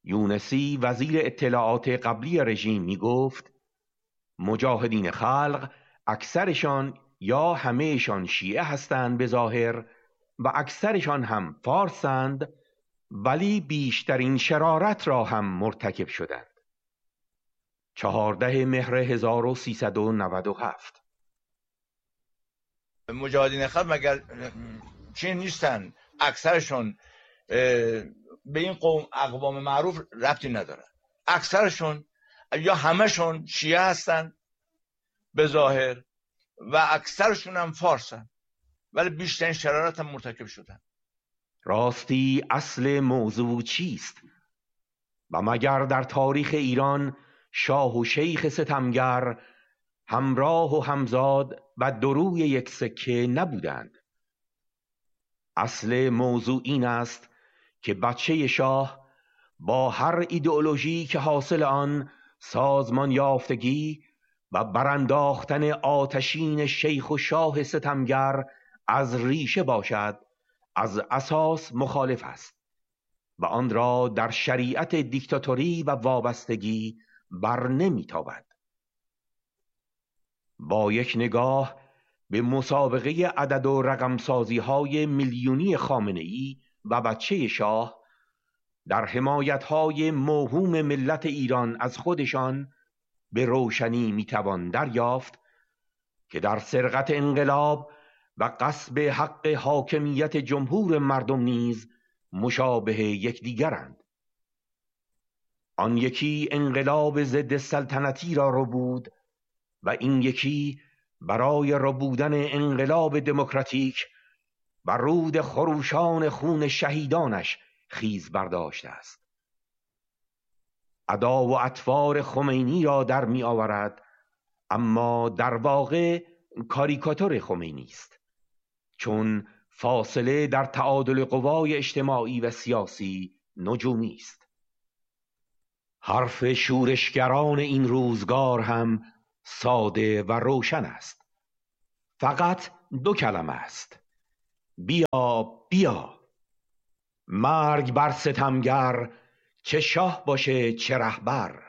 یونسی وزیر اطلاعات قبلی رژیم می گفت مجاهدین خلق اکثرشان یا همهشان شیعه هستند به ظاهر و اکثرشان هم فارسند، ولی بیشترین شرارت را هم مرتکب شدند. 14 مهر 1397. مجاهدین خلق مگر چی نیستن؟ اکثرشون به این اقوام معروف ربطی ندارن. اکثرشون یا همشون شیعه هستن به ظاهر و اکثرشون هم فارسن، ولی بیشترین شرارت هم مرتکب شدن. راستی اصل موضوع چیست؟ و مگر در تاریخ ایران شاه و شیخ ستمگر همراه و همزاد و دروی یک سکه نبودند؟ اصل موضوع این است که بچه شاه با هر ایدئولوژی که حاصل آن سازمان یافتگی و برانداختن آتشین شیخ و شاه ستمگر از ریشه باشد، از اساس مخالف است و آن را در شریعت دیکتاتوری و وابستگی بر نمیتابد. با یک نگاه به مسابقه عدد و رقمسازی های میلیونی خامنه‌ای و بچه شاه در حمایت های موهوم ملت ایران از خودشان به روشنی میتوان دریافت که در سرقت انقلاب و غصب حق حاکمیت جمهور مردم نیز مشابه یکدیگرند. آن یکی انقلاب ضد سلطنتی را ربود و این یکی برای ربودن انقلاب دموکراتیک و رود خروشان خون شهیدانش خیز برداشته است. ادا و اطوار خمینی را در می آورد، اما در واقع کاریکاتور خمینی است، چون فاصله در تعادل قوای اجتماعی و سیاسی نجومی است. حرف شورشگران این روزگار هم ساده و روشن است. فقط دو کلمه است: بیا بیا. مرگ بر ستمگر، چه شاه باشه چه رهبر.